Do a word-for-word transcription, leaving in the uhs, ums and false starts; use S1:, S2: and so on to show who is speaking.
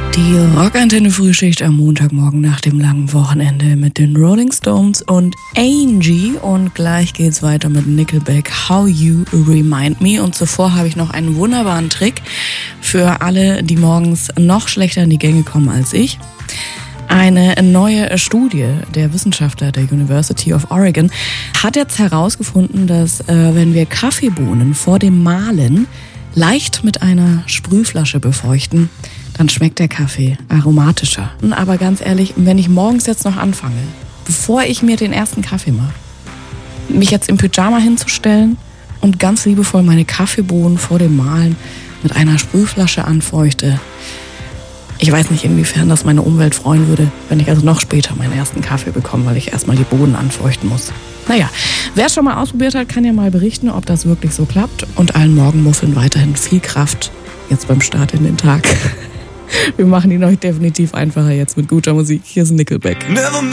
S1: Die Rockantenne-Frühschicht am Montagmorgen nach dem langen Wochenende mit den Rolling Stones und Angie. Und gleich geht's weiter mit Nickelback, How You Remind Me. Und zuvor habe ich noch einen wunderbaren Trick für alle, die morgens noch schlechter in die Gänge kommen als ich. Eine neue Studie der Wissenschaftler der University of Oregon hat jetzt herausgefunden, dass äh, wenn wir Kaffeebohnen vor dem Mahlen leicht mit einer Sprühflasche befeuchten, dann schmeckt der Kaffee aromatischer. Aber ganz ehrlich, wenn ich morgens jetzt noch anfange, bevor ich mir den ersten Kaffee mache, mich jetzt im Pyjama hinzustellen und ganz liebevoll meine Kaffeebohnen vor dem Mahlen mit einer Sprühflasche anfeuchte, ich weiß nicht, inwiefern das meine Umwelt freuen würde, wenn ich also noch später meinen ersten Kaffee bekomme, weil ich erstmal die Bohnen anfeuchten muss. Naja, wer es schon mal ausprobiert hat, kann ja mal berichten, ob das wirklich so klappt. Und allen Morgenmuffeln weiterhin viel Kraft jetzt beim Start in den Tag. Wir machen ihn euch definitiv einfacher jetzt mit guter Musik. Hier ist Nickelback.